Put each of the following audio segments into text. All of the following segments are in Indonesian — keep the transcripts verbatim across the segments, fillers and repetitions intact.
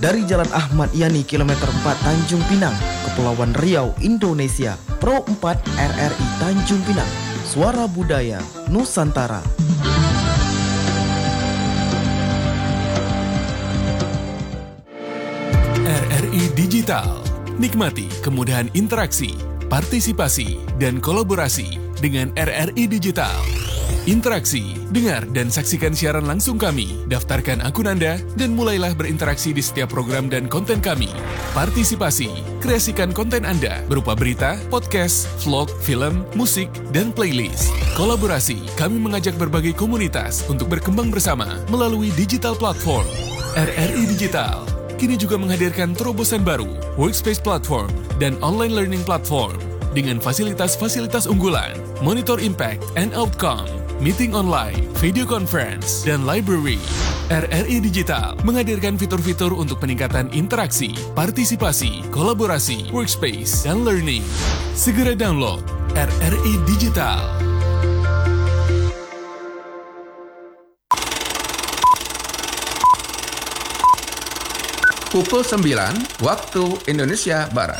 dari Jalan Ahmad Yani kilometer empat Tanjung Pinang, Kepulauan Riau, Indonesia. Pro empat R R I Tanjung Pinang, Suara Budaya Nusantara. R R I Digital. Nikmati kemudahan interaksi, partisipasi, dan kolaborasi dengan R R I Digital. Interaksi, dengar dan saksikan siaran langsung kami, daftarkan akun Anda, dan mulailah berinteraksi di setiap program dan konten kami. Partisipasi, kreasikan konten Anda berupa berita, podcast, vlog, film, musik, dan playlist. Kolaborasi, kami mengajak berbagai komunitas untuk berkembang bersama melalui digital platform. R R I Digital kini juga menghadirkan terobosan baru, workspace platform, dan online learning platform dengan fasilitas-fasilitas unggulan, monitor impact and outcome, meeting online, video conference, dan library. R R I Digital menghadirkan fitur-fitur untuk peningkatan interaksi, partisipasi, kolaborasi, workspace, dan learning. Segera download R R I Digital. Pukul sembilan waktu Indonesia Barat.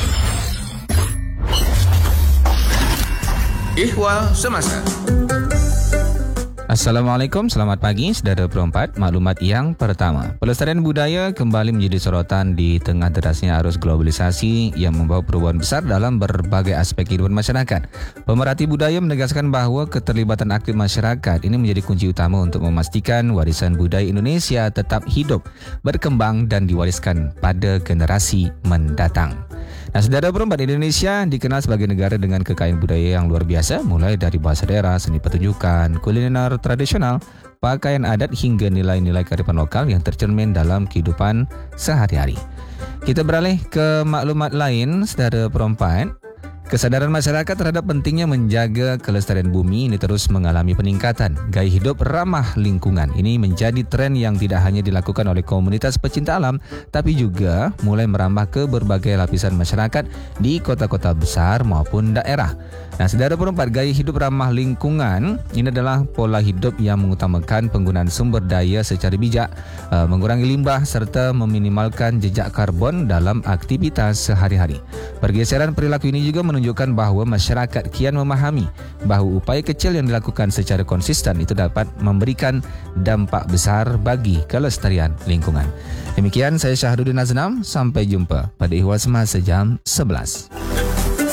Ihwal Semasa. Assalamualaikum, selamat pagi saudara Pro empat. Maklumat yang pertama, pelestarian budaya kembali menjadi sorotan di tengah derasnya arus globalisasi yang membawa perubahan besar dalam berbagai aspek kehidupan masyarakat. Pemerhati budaya menegaskan bahawa keterlibatan aktif masyarakat ini menjadi kunci utama untuk memastikan warisan budaya Indonesia tetap hidup, berkembang dan diwariskan pada generasi mendatang. Nah, saudara Pro empat, Indonesia dikenal sebagai negara dengan kekayaan budaya yang luar biasa, mulai dari bahasa daerah, seni pertunjukan, kuliner tradisional, pakaian adat hingga nilai-nilai kearifan lokal yang tercermin dalam kehidupan sehari-hari. Kita beralih ke maklumat lain, saudara Pro empat. Kesadaran masyarakat terhadap pentingnya menjaga kelestarian bumi ini terus mengalami peningkatan. Gaya hidup ramah lingkungan ini menjadi tren yang tidak hanya dilakukan oleh komunitas pecinta alam, tapi juga mulai merambah ke berbagai lapisan masyarakat di kota-kota besar maupun daerah. Nah, saudara Pro empat, gaya hidup ramah lingkungan ini adalah pola hidup yang mengutamakan penggunaan sumber daya secara bijak, mengurangi limbah serta meminimalkan jejak karbon dalam aktivitas sehari-hari. Pergeseran perilaku ini juga menunjukkan bahawa masyarakat kian memahami bahawa upaya kecil yang dilakukan secara konsisten itu dapat memberikan dampak besar bagi kelestarian lingkungan. Demikian saya Syahrudin Aznam, sampai jumpa pada Ihwal Semasa jam sebelas.